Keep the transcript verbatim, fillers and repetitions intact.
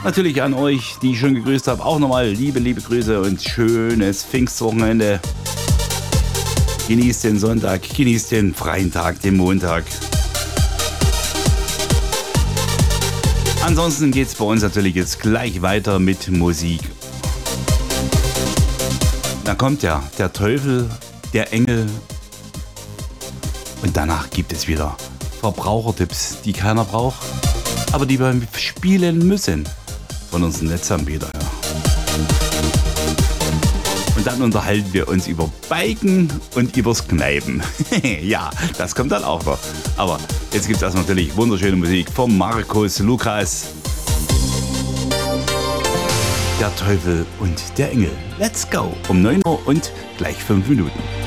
Natürlich an euch, die ich schon gegrüßt habe, auch nochmal liebe, liebe Grüße und schönes Pfingstwochenende. Genießt den Sonntag, genießt den freien Tag, den Montag. Ansonsten geht es bei uns natürlich jetzt gleich weiter mit Musik. Da kommt ja der Teufel, der Engel und danach gibt es wieder Verbrauchertipps, die keiner braucht, aber die wir spielen müssen von unseren Netzanbietern. Ja. Und dann unterhalten wir uns über Biken und übers Kneipen. Ja, das kommt dann auch noch. Aber jetzt gibt es erstmal natürlich wunderschöne Musik von Markus Lukas. Der Teufel und der Engel. Let's go! Um neun Uhr und gleich fünf Minuten.